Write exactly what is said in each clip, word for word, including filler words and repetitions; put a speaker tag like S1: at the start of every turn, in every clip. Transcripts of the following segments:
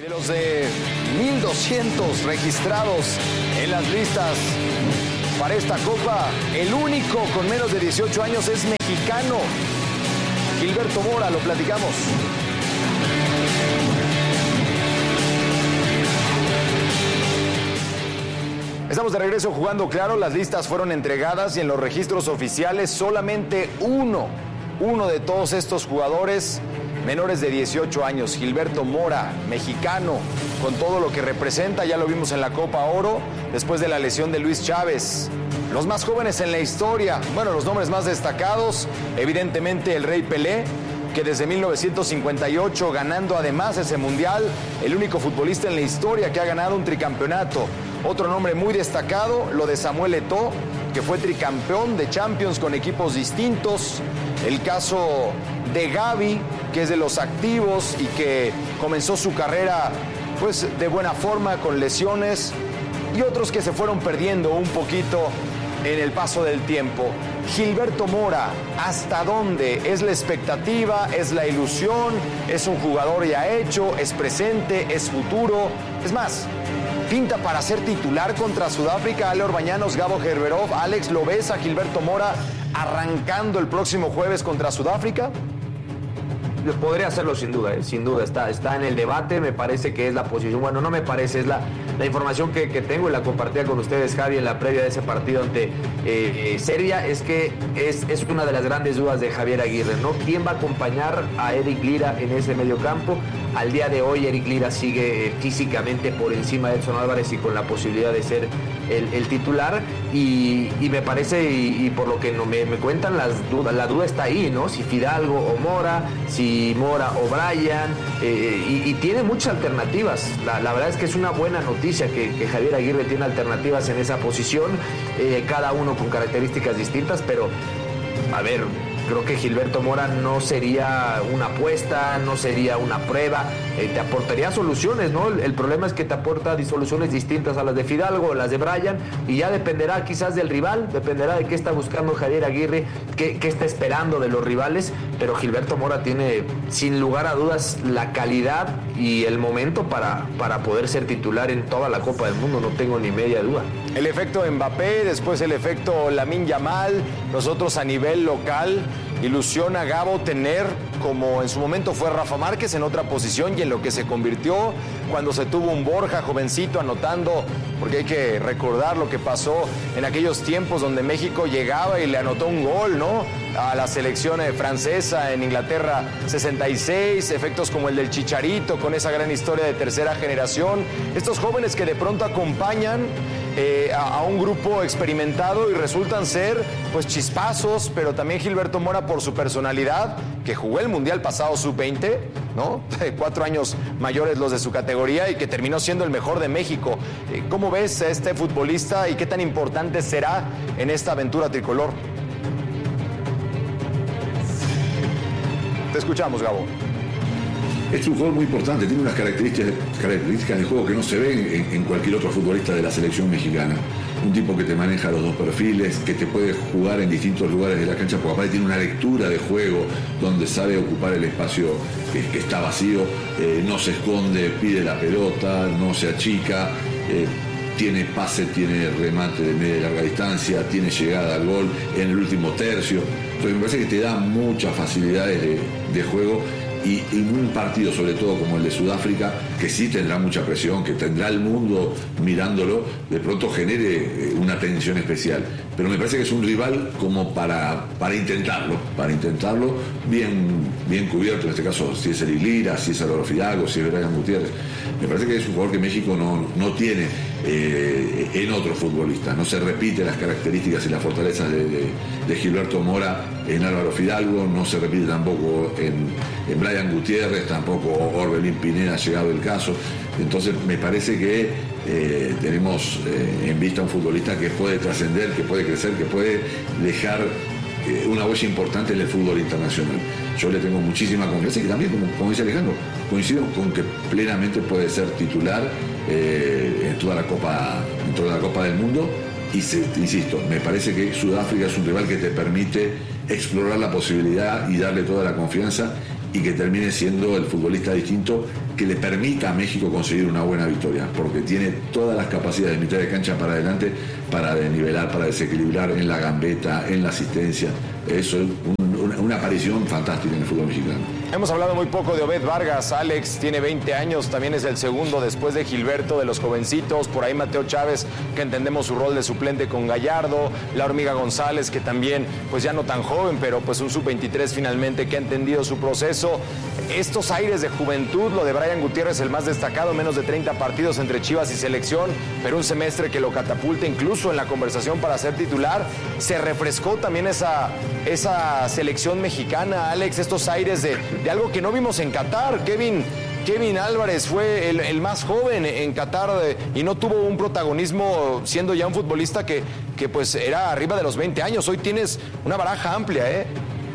S1: De los de mil doscientos registrados en las listas para esta Copa, el único con menos de dieciocho años es mexicano. Gilberto Mora, lo platicamos. Estamos de regreso Jugando Claro. Las listas fueron entregadas y en los registros oficiales solamente uno, uno de todos estos jugadores menores de dieciocho años, Gilberto Mora, mexicano, con todo lo que representa. Ya lo vimos en la Copa Oro, después de la lesión de Luis Chávez. Los más jóvenes en la historia, bueno, los nombres más destacados, evidentemente el Rey Pelé, que desde mil novecientos cincuenta y ocho, ganando además ese mundial, el único futbolista en la historia que ha ganado un tricampeonato. Otro nombre muy destacado, lo de Samuel Eto'o, que fue tricampeón de Champions con equipos distintos. El caso de Gavi, que es de los activos y que comenzó su carrera pues de buena forma, con lesiones, y otros que se fueron perdiendo un poquito en el paso del tiempo. Gilberto Mora, ¿hasta dónde? ¿Es la expectativa? ¿Es la ilusión? ¿Es un jugador ya hecho? ¿Es presente? ¿Es futuro? Es más, pinta para ser titular contra Sudáfrica. Ale Orbañanos, Gabo Gerberov, Alex, ¿lo ves a Gilberto Mora arrancando el próximo jueves contra Sudáfrica?
S2: Podría hacerlo sin duda, ¿eh? sin duda, está, está en el debate. Me parece que es la posición, bueno, no me parece, es la, la información que, que tengo y la compartía con ustedes, Javi, en la previa de ese partido ante eh, Serbia, es que es, es una de las grandes dudas de Javier Aguirre, ¿no? ¿Quién va a acompañar a Eric Lira en ese mediocampo? Al día de hoy Eric Lira sigue físicamente por encima de Edson Álvarez y con la posibilidad de ser el, el titular, y, y me parece, y, y por lo que no me, me cuentan, las dudas, la duda está ahí, ¿no? Si Fidalgo o Mora, si Mora o Bryan, eh, y, y tiene muchas alternativas. La, la verdad es que es una buena noticia que, que Javier Aguirre tiene alternativas en esa posición, eh, cada uno con características distintas, pero a ver, creo que Gilberto Mora no sería una apuesta, no sería una prueba, eh, te aportaría soluciones, ¿no? El, el problema es que te aporta soluciones distintas a las de Fidalgo o las de Bryan, y ya dependerá quizás del rival, dependerá de qué está buscando Javier Aguirre, qué, qué está esperando de los rivales, pero Gilberto Mora tiene sin lugar a dudas la calidad y el momento para, para poder ser titular en toda la Copa del Mundo, no tengo ni media duda.
S1: El efecto Mbappé, después el efecto Lamine Yamal. Nosotros a nivel local, ilusiona, Gabo, tener, como en su momento fue Rafa Márquez, en otra posición, y en lo que se convirtió cuando se tuvo un Borja jovencito anotando, porque hay que recordar lo que pasó en aquellos tiempos donde México llegaba y le anotó un gol, ¿no?, a la selección francesa en Inglaterra sesenta y seis, efectos como el del Chicharito, con esa gran historia de tercera generación. Estos jóvenes que de pronto acompañan eh, a, a un grupo experimentado y resultan ser pues chispazos, pero también Gilberto Mora por su personalidad, que jugó el Mundial pasado sub veinte, ¿no? Cuatro años mayores los de su categoría, y que terminó siendo el mejor de México. ¿Cómo ves a este futbolista y qué tan importante será en esta aventura tricolor? Te escuchamos, Gabo.
S3: Es un jugador muy importante, tiene unas características, características de juego que no se ven en, en cualquier otro futbolista de la selección mexicana. Un tipo que te maneja los dos perfiles, que te puede jugar en distintos lugares de la cancha, porque aparte tiene una lectura de juego donde sabe ocupar el espacio que, que está vacío, eh, no se esconde, pide la pelota, no se achica, eh, tiene pase, tiene remate de media y larga distancia, tiene llegada al gol en el último tercio. Entonces me parece que te da muchas facilidades de, de juego, y en un partido sobre todo como el de Sudáfrica, que sí tendrá mucha presión, que tendrá el mundo mirándolo, de pronto genere una tensión especial. Pero me parece que es un rival como para, para intentarlo, para intentarlo bien, bien cubierto, en este caso si es Eric Lira, si es Álvaro Fidalgo, si es Bryan Gutiérrez. Me parece que es un jugador que México no, no tiene eh, en otros futbolistas. No se repiten las características y las fortalezas de, de, de Gilberto Mora en Álvaro Fidalgo, no se repite tampoco en, en Bryan Gutiérrez, tampoco Orbelín Pineda ha llegado el caso. Entonces me parece que eh, tenemos eh, en vista un futbolista que puede trascender, que puede crecer, que puede dejar eh, una huella importante en el fútbol internacional. Yo le tengo muchísima confianza, y que también, como, como dice Alejandro, coincido con que plenamente puede ser titular eh, en toda la Copa, en toda la Copa del Mundo. Y se, insisto, me parece que Sudáfrica es un rival que te permite explorar la posibilidad y darle toda la confianza, y que termine siendo el futbolista distinto que le permita a México conseguir una buena victoria, porque tiene todas las capacidades de mitad de cancha para adelante para desnivelar, para desequilibrar en la gambeta, en la asistencia. Eso es un, una, una aparición fantástica en el fútbol mexicano.
S1: Hemos hablado muy poco de Obed Vargas. Alex tiene veinte años, también es el segundo después de Gilberto de los jovencitos. Por ahí Mateo Chávez, que entendemos su rol de suplente con Gallardo. La Hormiga González, que también, pues ya no tan joven, pero pues un sub veintitrés finalmente que ha entendido su proceso. Estos aires de juventud, lo de Brian Gutiérrez, el más destacado, menos de treinta partidos entre Chivas y selección, pero un semestre que lo catapulta incluso en la conversación para ser titular. Se refrescó también esa, esa selección mexicana, Alex, estos aires de, de algo que no vimos en Qatar. Kevin, Kevin Álvarez fue el, el más joven en Qatar de, y no tuvo un protagonismo siendo ya un futbolista que, que pues era arriba de los veinte años. Hoy tienes una baraja amplia, ¿eh?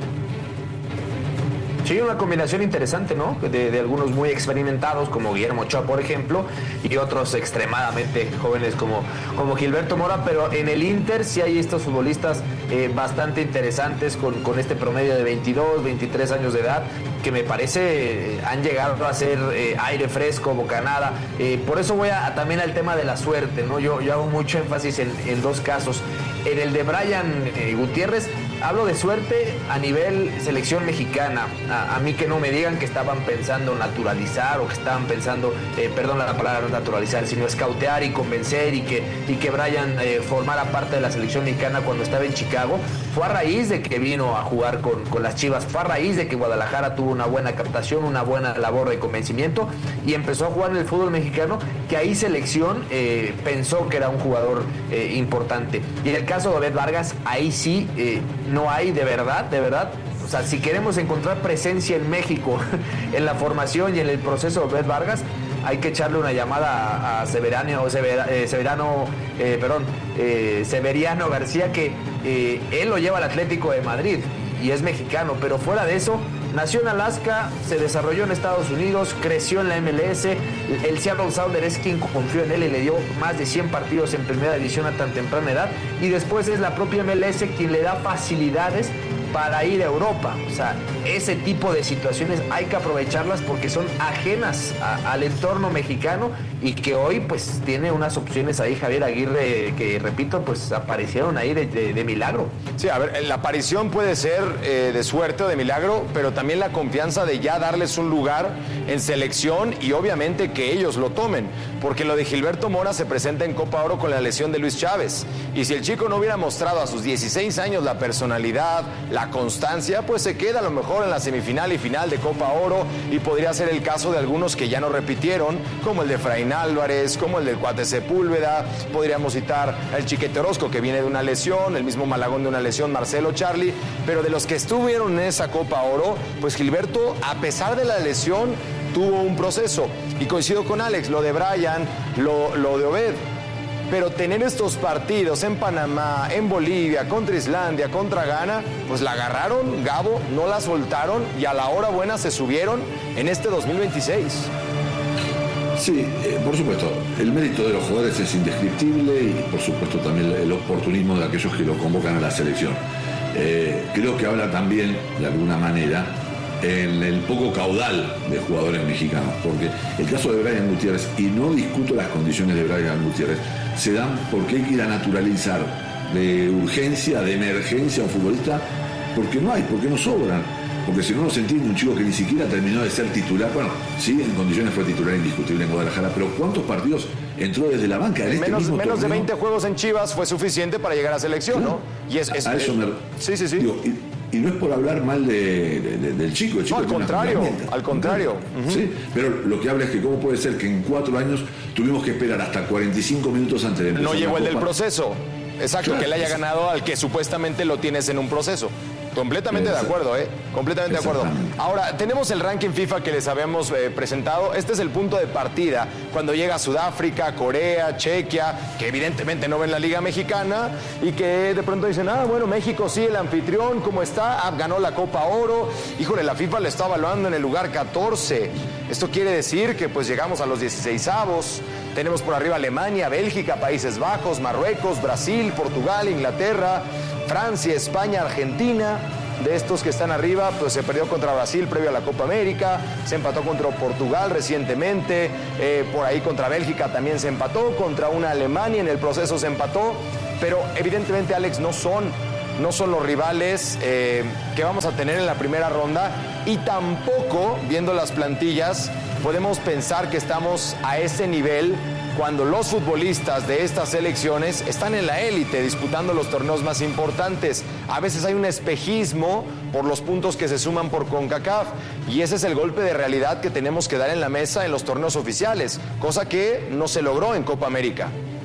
S2: Sí, una combinación interesante, ¿no? De, de algunos muy experimentados, como Guillermo Ochoa, por ejemplo, y otros extremadamente jóvenes como, como Gilberto Mora, pero en el Inter sí hay estos futbolistas eh, bastante interesantes con, con este promedio de veintidós, veintitrés años de edad, que me parece eh, han llegado a ser eh, aire fresco, bocanada. Eh, por eso voy a, a, también al tema de la suerte, ¿no? Yo, yo hago mucho énfasis en, en dos casos. En el de Brian eh, Gutiérrez, hablo de suerte a nivel selección mexicana. A, a mí que no me digan que estaban pensando naturalizar o que estaban pensando, eh, perdón la palabra no naturalizar, sino escautear y convencer y que, y que Brian eh, formara parte de la selección mexicana cuando estaba en Chicago. Fue a raíz de que vino a jugar con, con las Chivas, fue a raíz de que Guadalajara tuvo una buena captación, una buena labor de convencimiento y empezó a jugar en el fútbol mexicano, que ahí selección eh, pensó que era un jugador eh, importante. Y en el caso de Obed Vargas, ahí sí eh, no hay de verdad, de verdad. O sea, si queremos encontrar presencia en México, en la formación y en el proceso de Obed Vargas, hay que echarle una llamada a, a Severano, Sever, eh, Severano eh, perdón, eh, Severiano García, que eh, él lo lleva al Atlético de Madrid y es mexicano, pero fuera de eso, nació en Alaska, se desarrolló en Estados Unidos, creció en la M L S, el Seattle Sounders es quien confió en él y le dio más de cien partidos en primera división a tan temprana edad, y después es la propia M L S quien le da facilidades para ir a Europa. O sea, ese tipo de situaciones hay que aprovecharlas porque son ajenas a, al entorno mexicano y que hoy pues tiene unas opciones ahí Javier Aguirre que, repito, pues aparecieron ahí de, de, de milagro.
S1: Sí, a ver, la aparición puede ser eh, de suerte o de milagro, pero también la confianza de ya darles un lugar en selección y obviamente que ellos lo tomen, porque lo de Gilberto Mora se presenta en Copa Oro con la lesión de Luis Chávez, y si el chico no hubiera mostrado a sus dieciséis años la personalidad, la constancia, pues se queda a lo mejor en la semifinal y final de Copa Oro, y podría ser el caso de algunos que ya no repitieron, como el de Efraín Álvarez, como el del Cuate Sepúlveda. Podríamos citar al Chiquete Orozco, que viene de una lesión, el mismo Malagón de una lesión, Marcelo Charlie, pero de los que estuvieron en esa Copa Oro, pues Gilberto, a pesar de la lesión, tuvo un proceso. Y coincido con Alex, lo de Brian, lo, lo de Obed. Pero tener estos partidos en Panamá, en Bolivia, contra Islandia, contra Ghana, pues la agarraron, Gabo, no la soltaron y a la hora buena se subieron en este dos mil veintiséis.
S3: Sí, eh, por supuesto, el mérito de los jugadores es indescriptible y por supuesto también el oportunismo de aquellos que lo convocan a la selección. Eh, creo que habla también, de alguna manera, en el poco caudal de jugadores mexicanos, porque el caso de Brian Gutiérrez, y no discuto las condiciones de Brian Gutiérrez, se dan porque hay que ir a naturalizar de urgencia, de emergencia a un futbolista, porque no hay, porque no sobran, porque si no, no se entiende un chico que ni siquiera terminó de ser titular. Bueno, sí, en condiciones fue titular indiscutible en Guadalajara, pero ¿cuántos partidos entró desde la banca? En este
S1: menos
S3: mismo
S1: menos de
S3: torneo?
S1: veinte juegos en Chivas fue suficiente para llegar a selección, ¿no? Y es, es,
S3: a eso me...
S1: Sí, sí, sí.
S3: Digo, y, y no es por hablar mal de, de, de, del chico, el chico
S1: no, al contrario, al contrario. Uh-huh.
S3: Sí, pero lo que habla es que cómo puede ser que en cuatro años tuvimos que esperar hasta cuarenta y cinco minutos antes de empezar.
S1: No llegó el del
S3: Copa.
S1: proceso. Exacto, claro, que le haya ganado al que supuestamente lo tienes en un proceso. Completamente de acuerdo, ¿eh? Completamente de acuerdo. Ahora, tenemos el ranking FIFA que les habíamos eh, presentado. Este es el punto de partida cuando llega Sudáfrica, Corea, Chequia, que evidentemente no ven la Liga Mexicana y que de pronto dicen, ah, bueno, México sí, el anfitrión, ¿cómo está? Ah, ganó la Copa Oro. Híjole, la FIFA le está evaluando en el lugar catorce. Esto quiere decir que pues llegamos a los dieciseisavos. Tenemos por arriba Alemania, Bélgica, Países Bajos, Marruecos, Brasil, Portugal, Inglaterra, Francia, España, Argentina. de estos que están arriba, pues se perdió contra Brasil previo a la Copa América, se empató contra Portugal recientemente, eh, por ahí contra Bélgica también se empató, contra una Alemania en el proceso se empató, pero evidentemente, Alex, no son, no son los rivales eh, que vamos a tener en la primera ronda, y tampoco, viendo las plantillas, podemos pensar que estamos a ese nivel cuando los futbolistas de estas selecciones están en la élite disputando los torneos más importantes. A veces hay un espejismo por los puntos que se suman por CONCACAF, y ese es el golpe de realidad que tenemos que dar en la mesa en los torneos oficiales, cosa que no se logró en Copa América.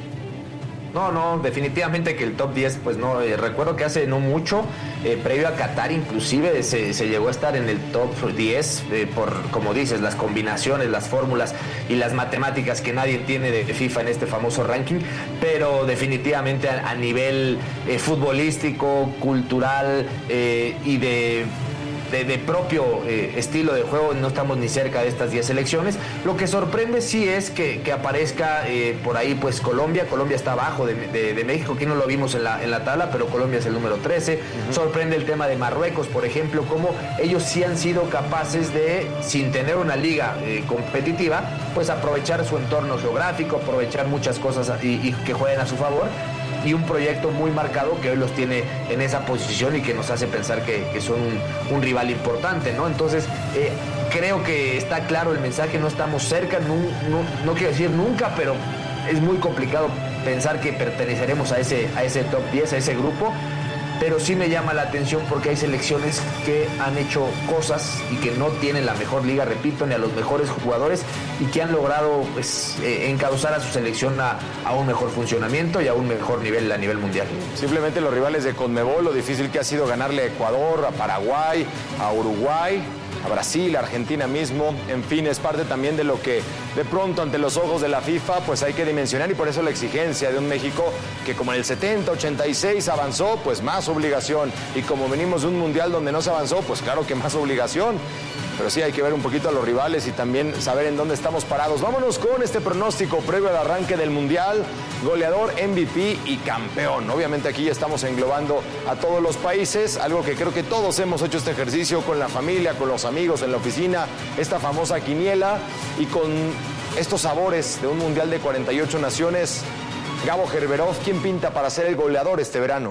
S2: No, no, definitivamente que el top diez, pues no, eh, recuerdo que hace no mucho, eh, previo a Qatar inclusive, se, se llegó a estar en el top diez, eh, por, como dices, las combinaciones, las fórmulas y las matemáticas que nadie tiene de FIFA en este famoso ranking, pero definitivamente a, a nivel eh, futbolístico, cultural eh, y de... De, de propio eh, estilo de juego, no estamos ni cerca de estas diez selecciones. Lo que sorprende sí es que, que aparezca eh, por ahí pues Colombia. Colombia está abajo de, de, de México, aquí no lo vimos en la, en la tabla, pero Colombia es el número trece. Uh-huh. Sorprende el tema de Marruecos, por ejemplo, cómo ellos sí han sido capaces de, sin tener una liga eh, competitiva, pues aprovechar su entorno geográfico, aprovechar muchas cosas y, y que jueguen a su favor, y un proyecto muy marcado que hoy los tiene en esa posición y que nos hace pensar que, que son un, un rival importante, ¿no? Entonces, eh, creo que está claro el mensaje, no estamos cerca, no, no, no quiero decir nunca, pero es muy complicado pensar que perteneceremos a ese, a ese top diez, a ese grupo, pero sí me llama la atención porque hay selecciones que han hecho cosas y que no tienen la mejor liga, repito, ni a los mejores jugadores, y que han logrado pues, eh, encauzar a su selección a, a un mejor funcionamiento y a un mejor nivel a nivel mundial.
S1: Simplemente los rivales de CONMEBOL, lo difícil que ha sido ganarle a Ecuador, a Paraguay, a Uruguay, a Brasil, a Argentina mismo, en fin, es parte también de lo que de pronto ante los ojos de la FIFA pues hay que dimensionar, y por eso la exigencia de un México que como en el setenta, ochenta y seis avanzó, pues más obligación, y como venimos de un mundial donde no se avanzó, pues claro que más obligación. Pero sí hay que ver un poquito a los rivales y también saber en dónde estamos parados. Vámonos con este pronóstico previo al arranque del Mundial. Goleador, M V P y campeón. Obviamente aquí ya estamos englobando a todos los países, algo que creo que todos hemos hecho este ejercicio con la familia, con los amigos, en la oficina, esta famosa quiniela, y con estos sabores de un Mundial de cuarenta y ocho naciones. Gabo Gerberov, ¿quién pinta para ser el goleador este verano?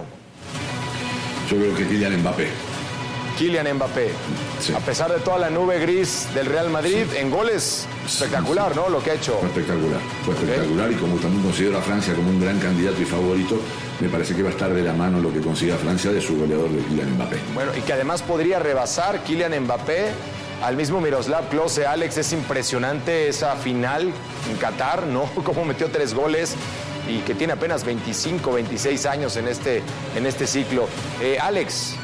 S3: Yo creo que Kylian Mbappé.
S1: Kylian Mbappé, sí. A pesar de toda la nube gris del Real Madrid, sí. En goles, espectacular, sí, sí. ¿No? Lo que ha hecho.
S3: Fue espectacular, fue espectacular, okay. Y como también considero a Francia como un gran candidato y favorito, me parece que va a estar de la mano lo que consiga Francia de su goleador de Kylian Mbappé.
S1: Bueno, y que además podría rebasar Kylian Mbappé al mismo Miroslav Klose. Alex, es impresionante esa final en Qatar, ¿no? Cómo metió tres goles y que tiene apenas veinticinco, veintiséis años en este, en este ciclo. Eh, Alex.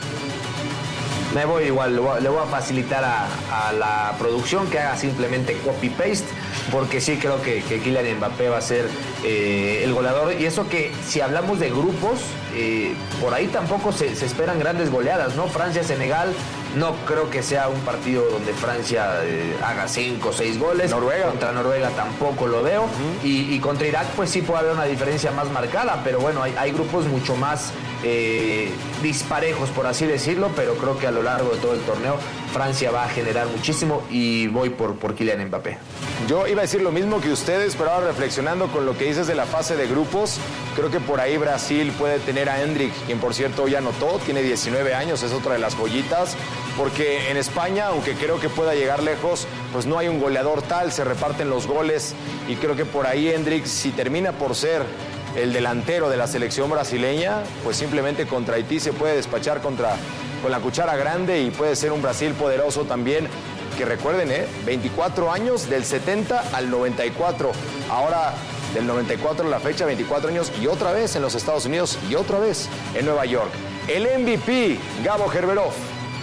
S2: Me voy igual, le voy a facilitar a, a la producción que haga simplemente copy-paste, porque sí creo que, que Kylian Mbappé va a ser eh, el goleador. Y eso que si hablamos de grupos, eh, por ahí tampoco se, se esperan grandes goleadas, ¿no? Francia-Senegal, no creo que sea un partido donde Francia eh, haga cinco o seis goles.
S1: Noruega.
S2: Contra Noruega tampoco lo veo. Uh-huh. y, y contra Irak pues sí puede haber una diferencia más marcada, pero bueno, hay, hay grupos mucho más eh, disparejos, por así decirlo, pero creo que a lo largo de todo el torneo Francia va a generar muchísimo y voy por, por Kylian Mbappé.
S1: Yo iba a decir lo mismo que ustedes, pero ahora reflexionando con lo que dices de la fase de grupos, creo que por ahí Brasil puede tener a Endrick, quien por cierto hoy anotó, tiene diecinueve años, es otra de las joyitas, porque en España, aunque creo que pueda llegar lejos, pues no hay un goleador tal, se reparten los goles, y creo que por ahí Endrick, si termina por ser el delantero de la selección brasileña, pues simplemente contra Haití se puede despachar contra, con la cuchara grande, y puede ser un Brasil poderoso también, que recuerden, ¿eh? veinticuatro años, del setenta al noventa y cuatro, ahora del noventa y cuatro a la fecha, veinticuatro años, y otra vez en los Estados Unidos, y otra vez en Nueva York. El M V P, Gabo Gerberov.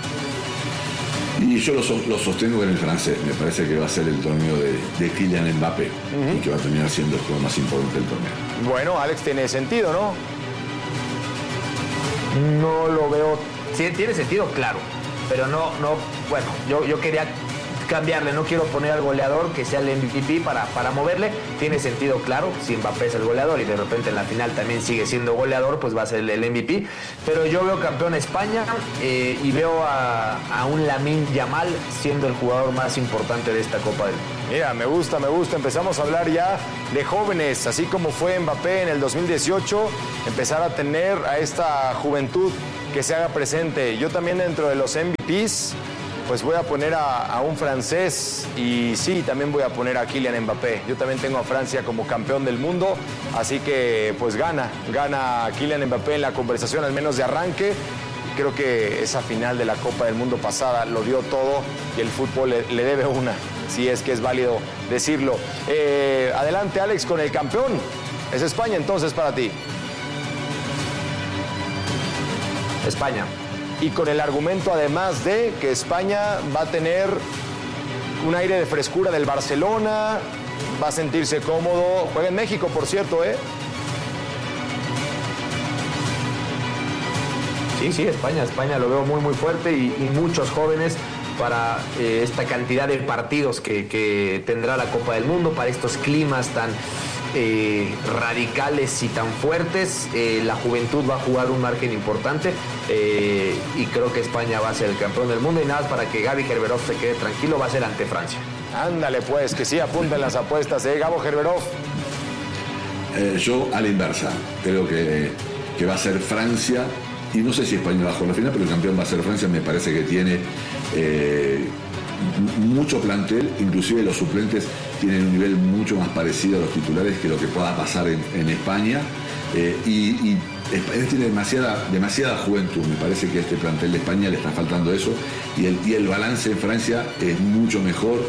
S3: Y yo lo, lo sostengo en el francés, me parece que va a ser el torneo de, de Kylian Mbappé, uh-huh. Y que va a terminar siendo el juego más importante del torneo.
S1: Bueno, Alex, tiene sentido, ¿no?
S2: No lo veo, sí, tiene sentido, claro, pero no, no, bueno, yo, yo quería cambiarle, no quiero poner al goleador que sea el M V P para, para moverle. Tiene sentido, claro, si Mbappé es el goleador y de repente en la final también sigue siendo goleador, pues va a ser el, el M V P. Pero yo veo campeón a España eh, y veo a, a un Lamine Yamal siendo el jugador más importante de esta Copa del Mundo.
S1: Mira, me gusta, me gusta. Empezamos a hablar ya de jóvenes, así como fue Mbappé en el dos mil dieciocho, empezar a tener a esta juventud que se haga presente. Yo también dentro de los M V Ps, pues voy a poner a, a un francés y sí, también voy a poner a Kylian Mbappé. Yo también tengo a Francia como campeón del mundo, así que pues gana, gana Kylian Mbappé en la conversación, al menos de arranque. Creo que esa final de la Copa del Mundo pasada lo dio todo y el fútbol le, le debe una, si es que es válido decirlo. Eh, adelante, Alex, con el campeón. Es España entonces para ti.
S2: España.
S1: Y con el argumento además de que España va a tener un aire de frescura del Barcelona, va a sentirse cómodo. Juega en México, por cierto, ¿eh?
S2: Sí, sí, España, España lo veo muy, muy fuerte y, y muchos jóvenes para eh, esta cantidad de partidos que, que tendrá la Copa del Mundo, para estos climas tan eh, radicales y tan fuertes. Eh, la juventud va a jugar un margen importante eh, y creo que España va a ser el campeón del mundo. Y nada más para que Gaby Gerberov se quede tranquilo, va a ser ante Francia.
S1: Ándale pues, que sí apunten las apuestas, ¿eh? Gabo Gerberov.
S3: Eh, yo a la inversa, creo que, que va a ser Francia. Y no sé si España va a jugar la final, pero el campeón va a ser Francia. Me parece que tiene eh, mucho plantel, inclusive los suplentes tienen un nivel mucho más parecido a los titulares que lo que pueda pasar en, en España. Eh, y, y España tiene demasiada, demasiada juventud. Me parece que a este plantel de España le está faltando eso. Y el, y el balance en Francia es mucho mejor.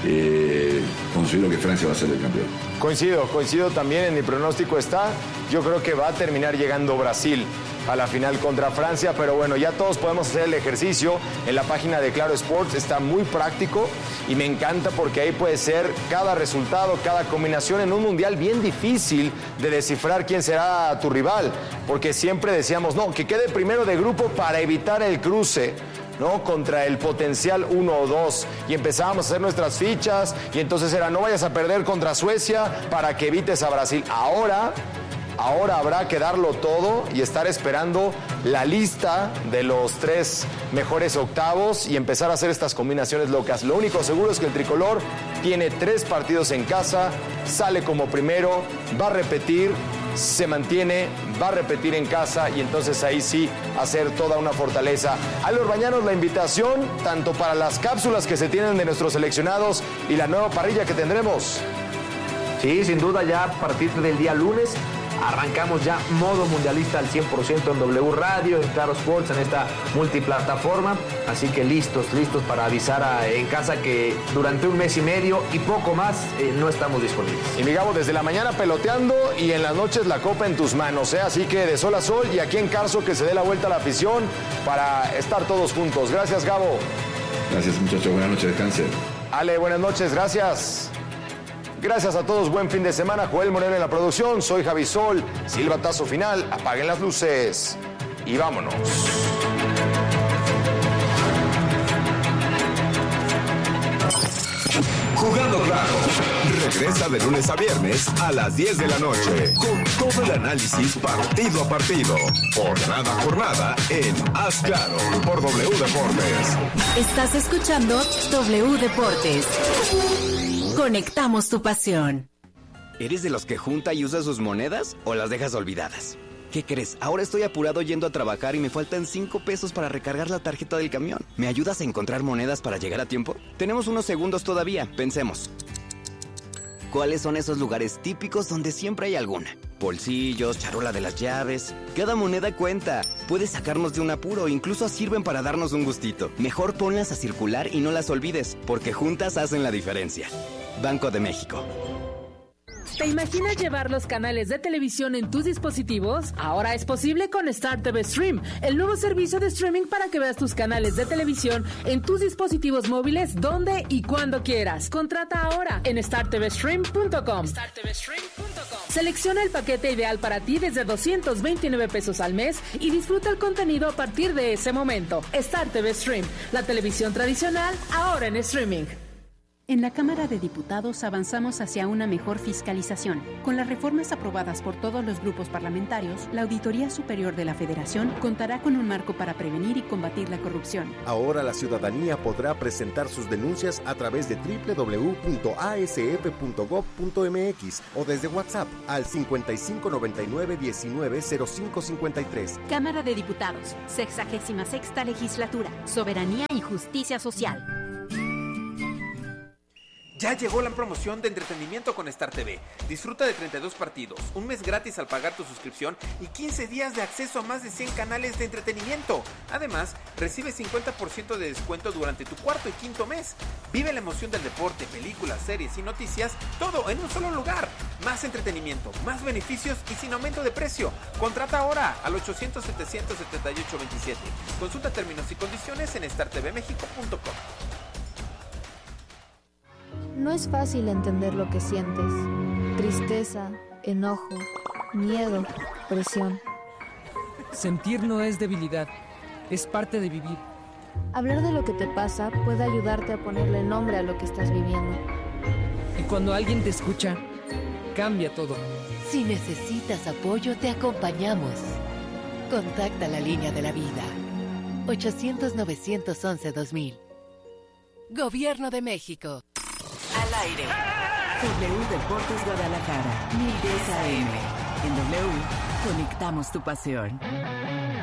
S3: Eh, considero que Francia va a ser el campeón.
S1: Coincido, coincido también en mi pronóstico está. Yo creo que va a terminar llegando Brasil a la final contra Francia, pero bueno, ya todos podemos hacer el ejercicio en la página de Claro Sports, está muy práctico y me encanta porque ahí puede ser cada resultado, cada combinación en un mundial bien difícil de descifrar quién será tu rival, porque siempre decíamos, no, que quede primero de grupo para evitar el cruce, ¿no? Contra el potencial uno o dos, y empezábamos a hacer nuestras fichas y entonces era, no vayas a perder contra Suecia para que evites a Brasil. Ahora... Ahora habrá que darlo todo y estar esperando la lista de los tres mejores octavos y empezar a hacer estas combinaciones locas. Lo único seguro es que el tricolor tiene tres partidos en casa, sale como primero, va a repetir, se mantiene, va a repetir en casa y entonces ahí sí hacer toda una fortaleza. A los bañanos la invitación, tanto para las cápsulas que se tienen de nuestros seleccionados y la nueva parrilla que tendremos.
S2: Sí, sin duda ya a partir del día lunes arrancamos ya modo mundialista al cien por ciento en W Radio, en Claro Sports, en esta multiplataforma. Así que listos, listos para avisar a, en casa que durante un mes y medio y poco más eh, no estamos disponibles.
S1: Y mi Gabo, desde la mañana peloteando y en las noches la copa en tus manos, ¿eh? Así que de sol a sol y aquí en Carso que se dé la vuelta a la afición para estar todos juntos. Gracias, Gabo.
S3: Gracias, muchachos. Buenas noches, descansen.
S1: Ale, buenas noches, gracias. Gracias a todos, buen fin de semana. Joel Moreno en la producción, soy Javi Sol. Silbatazo final, apaguen las luces y vámonos.
S4: Jugando Claro. Regresa de lunes a viernes a las diez de la noche con todo el análisis partido a partido, jornada a jornada en Haz Claro por W Deportes.
S5: Estás escuchando W Deportes. Conectamos tu pasión.
S6: ¿Eres de los que junta y usa sus monedas o las dejas olvidadas? ¿Qué crees? Ahora estoy apurado yendo a trabajar y me faltan cinco pesos para recargar la tarjeta del camión. ¿Me ayudas a encontrar monedas para llegar a tiempo? Tenemos unos segundos todavía, pensemos. ¿Cuáles son esos lugares típicos donde siempre hay alguna? Bolsillos, charola de las llaves. Cada moneda cuenta. Puedes sacarnos de un apuro, incluso sirven para darnos un gustito. Mejor ponlas a circular y no las olvides, porque juntas hacen la diferencia. Banco de México.
S7: ¿Te imaginas llevar los canales de televisión en tus dispositivos? Ahora es posible con Star T V Stream, el nuevo servicio de streaming para que veas tus canales de televisión en tus dispositivos móviles donde y cuando quieras. Contrata ahora en star t v stream punto com. star t v stream punto com. Selecciona el paquete ideal para ti desde doscientos veintinueve pesos al mes y disfruta el contenido a partir de ese momento. Star T V Stream, la televisión tradicional ahora en streaming.
S8: En la Cámara de Diputados avanzamos hacia una mejor fiscalización. Con las reformas aprobadas por todos los grupos parlamentarios, la Auditoría Superior de la Federación contará con un marco para prevenir y combatir la corrupción.
S9: Ahora la ciudadanía podrá presentar sus denuncias a través de doble u doble u doble u punto a s f punto gob punto m x o desde WhatsApp al cincuenta y cinco noventa y nueve diecinueve cero cinco cincuenta y tres.
S8: Cámara de Diputados, sexagésima sexta legislatura, soberanía y justicia social.
S10: Ya llegó la promoción de entretenimiento con Star T V. Disfruta de treinta y dos partidos, un mes gratis al pagar tu suscripción y quince días de acceso a más de cien canales de entretenimiento. Además, recibe cincuenta por ciento de descuento durante tu cuarto y quinto mes. Vive la emoción del deporte, películas, series y noticias, todo en un solo lugar. Más entretenimiento, más beneficios y sin aumento de precio. Contrata ahora al ochocientos, setecientos setenta y ocho veintisiete. Consulta términos y condiciones en star t v mexico punto com.
S11: No es fácil entender lo que sientes. Tristeza, enojo, miedo, presión.
S12: Sentir no es debilidad, es parte de vivir.
S11: Hablar de lo que te pasa puede ayudarte a ponerle nombre a lo que estás viviendo.
S12: Y cuando alguien te escucha, cambia todo.
S13: Si necesitas apoyo, te acompañamos. Contacta la línea de la vida. ochocientos, novecientos once, dos mil. Gobierno de México.
S5: Al aire. W Deportes Guadalajara, mil diez A M. En W, conectamos tu pasión.